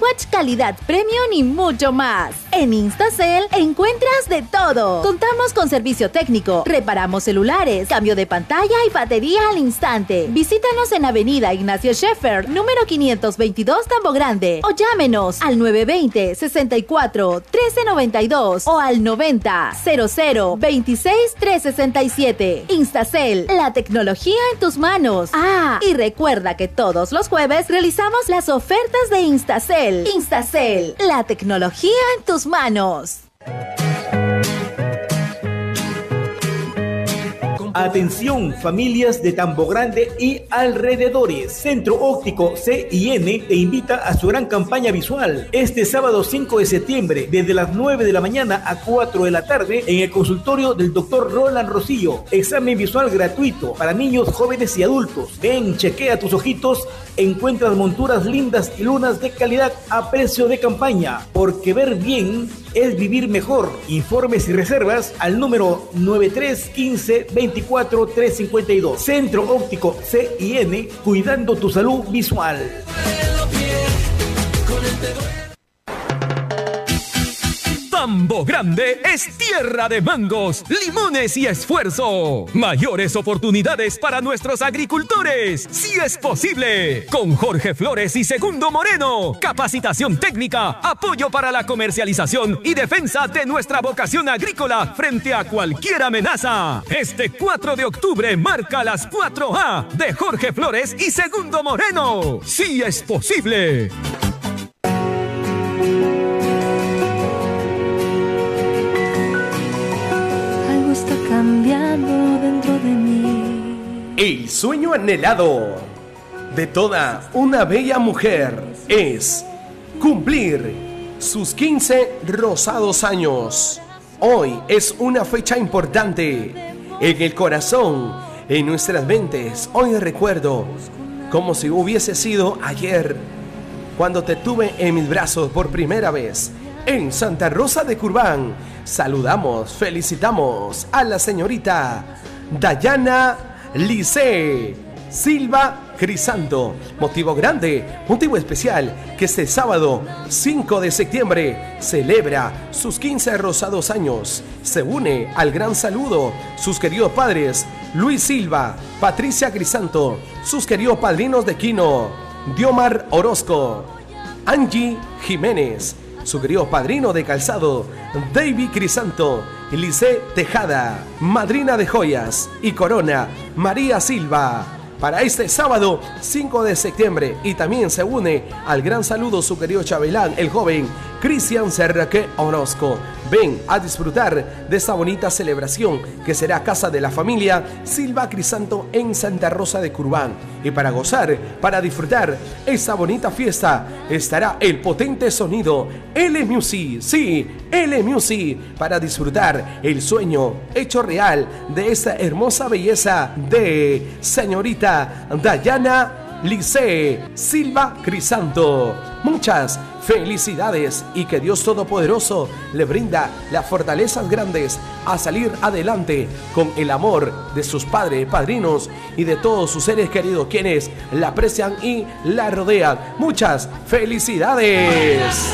Watch calidad premium y mucho más. En Instacell encuentras de todo. Contamos con servicio técnico, reparamos celulares, cambio de pantalla y batería al instante. Visítanos en Avenida Ignacio Scheffer, número 522, Tambo Grande, o llámenos al 920-64-1392 o al 90-00-26-367. Instacell, la tecnología en tus manos. Y recuerda que todos los jueves realizamos las ofertas de Instacell. Instacell, la tecnología en tus manos. Atención, familias de Tambo Grande y alrededores. Centro Óptico C&N te invita a su gran campaña visual este sábado 5 de septiembre desde las 9 de la mañana a 4 de la tarde en el consultorio del Dr. Roland Rosillo. Examen visual gratuito para niños, jóvenes y adultos. Ven, chequea tus ojitos, encuentras monturas lindas y lunas de calidad a precio de campaña, porque ver bien es vivir mejor. Informes y reservas al número 9315-24352. Centro Óptico C&N, cuidando tu salud visual. Tambo Grande es tierra de mangos, limones y esfuerzo. Mayores oportunidades para nuestros agricultores, si es posible. Con Jorge Flores y Segundo Moreno. Capacitación técnica, apoyo para la comercialización y defensa de nuestra vocación agrícola frente a cualquier amenaza. Este 4 de octubre marca las 4A de Jorge Flores y Segundo Moreno. Si es posible. Está cambiando dentro de mí. El sueño anhelado de toda una bella mujer es cumplir sus 15 rosados años. Hoy es una fecha importante en el corazón, en nuestras mentes. Hoy recuerdo como si hubiese sido ayer, cuando te tuve en mis brazos por primera vez en Santa Rosa de Curbán. Saludamos, felicitamos a la señorita Dayana Lice Silva Crisanto. Motivo grande, motivo especial, que este sábado 5 de septiembre celebra sus 15 rosados años. Se une al gran saludo sus queridos padres Luis Silva, Patricia Crisanto, sus queridos padrinos de Quino, Diomar Orozco, Angie Jiménez, su querido padrino de calzado, David Crisanto, Lice Tejada, madrina de joyas y corona, María Silva. Para este sábado 5 de septiembre, y también se une al gran saludo su querido chabelán, el joven Cristian Serraque Orozco. Ven a disfrutar de esta bonita celebración que será Casa de la Familia Silva Crisanto en Santa Rosa de Curbán. Y para gozar, para disfrutar esta bonita fiesta, estará el potente sonido L Music, sí, L Music, para disfrutar el sueño hecho real de esta hermosa belleza de señorita Dayana Lice Silva Crisanto. Muchas felicidades y que Dios Todopoderoso le brinda las fortalezas grandes a salir adelante con el amor de sus padres, padrinos y de todos sus seres queridos, quienes la aprecian y la rodean. Muchas felicidades.